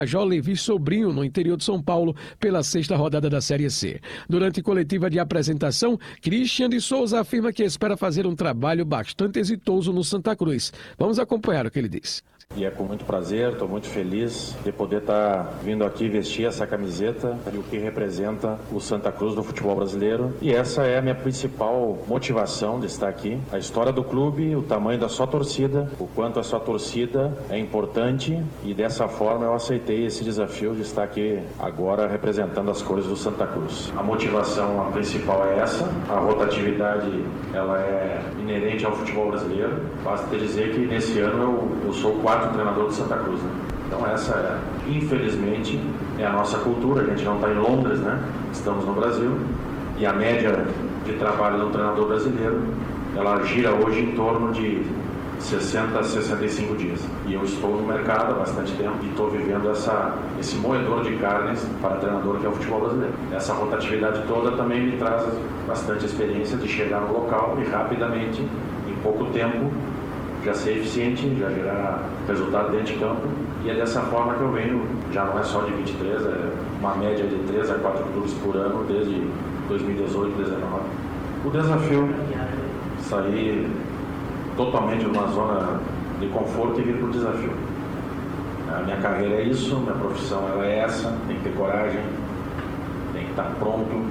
Major Levi Sobrinho, no interior de São Paulo, pela 6ª rodada da Série C. Durante coletiva de apresentação, Christian de Souza afirma que espera fazer um trabalho bastante exitoso no Santa Cruz. Vamos acompanhar o que ele disse. E é com muito prazer, estou muito feliz de poder estar vindo aqui vestir essa camiseta e o que representa o Santa Cruz do futebol brasileiro. E essa é a minha principal motivação de estar aqui. A história do clube, o tamanho da sua torcida, o quanto a sua torcida é importante, e dessa forma eu aceitei esse desafio de estar aqui agora representando as cores do Santa Cruz. A motivação a principal é essa, a rotatividade ela é inerente ao futebol brasileiro. Basta dizer que nesse ano eu sou o quarto treinador do Santa Cruz, né? Então essa é, infelizmente, é a nossa cultura. A gente não está em Londres, né? Estamos no Brasil, e a média de trabalho do treinador brasileiro, ela gira hoje em torno de 60 a 65 dias. E eu estou no mercado há bastante tempo e estou vivendo esse moedor de carnes para treinador que é o futebol brasileiro. Essa rotatividade toda também me traz bastante experiência de chegar no local e rapidamente, em pouco tempo, já ser eficiente, já gerar resultado dentro de campo. E é dessa forma que eu venho, já não é só de 23, é uma média de 3 a 4 clubes por ano desde 2018, 2019. O desafio é sair totalmente de uma zona de conforto e vir para o desafio. A minha carreira é isso, minha profissão ela é essa, tem que ter coragem, tem que estar pronto.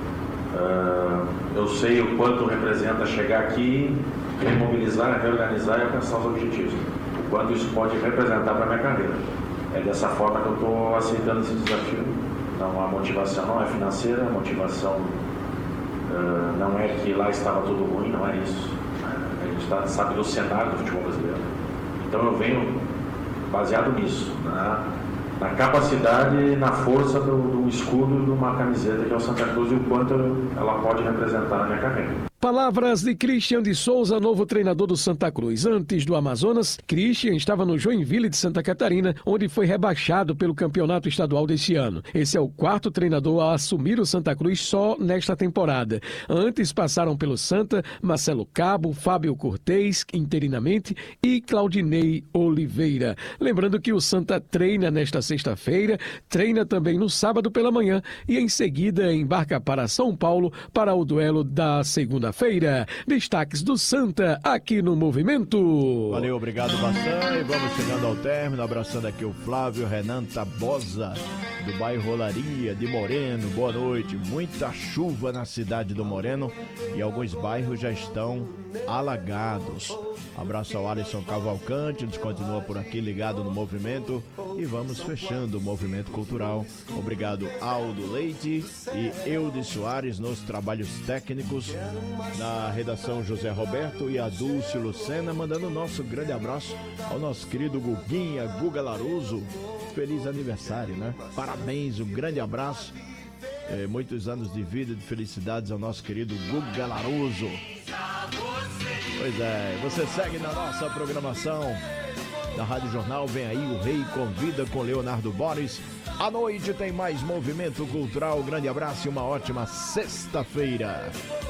Eu sei o quanto representa chegar aqui, remobilizar, reorganizar e alcançar os objetivos. O quanto isso pode representar para a minha carreira. É dessa forma que eu estou aceitando esse desafio. Então a motivação não é financeira, a motivação não é que lá estava tudo ruim, não é isso. A gente sabe do cenário do futebol brasileiro. Então eu venho baseado nisso, na capacidade e na força do escudo de uma camiseta que é o Santa Cruz e o quanto ela pode representar na minha carreira. Palavras de Christian de Souza, novo treinador do Santa Cruz. Antes do Amazonas, Christian estava no Joinville de Santa Catarina, onde foi rebaixado pelo campeonato estadual desse ano. Esse é o 4º treinador a assumir o Santa Cruz só nesta temporada. Antes passaram pelo Santa, Marcelo Cabo, Fábio Cortez, interinamente, e Claudinei Oliveira. Lembrando que o Santa treina nesta sexta-feira, treina também no sábado pela manhã e em seguida embarca para São Paulo para o duelo da segunda-feira. Destaques do Santa aqui no Movimento. Valeu, obrigado bastante. E vamos chegando ao término, abraçando aqui o Flávio Renan Tabosa, do bairro Olaria de Moreno. Boa noite. Muita chuva na cidade do Moreno e alguns bairros já estão alagados. Abraço ao Alisson Cavalcante, nos continua por aqui ligado no Movimento, e vamos fechando o Movimento Cultural. Obrigado Aldo Leite e Eudes Soares nos trabalhos técnicos, na redação José Roberto e a Dulce Lucena, mandando o nosso grande abraço ao nosso querido Guguinha, Guga Laruso. Feliz aniversário, né? Parabéns, um grande abraço. Muitos anos de vida e de felicidades ao nosso querido Guga Laruso. Pois é, você segue na nossa programação da Rádio Jornal. Vem aí o Rei Convida com Leonardo Boris. À noite tem mais Movimento Cultural. Grande abraço e uma ótima sexta-feira.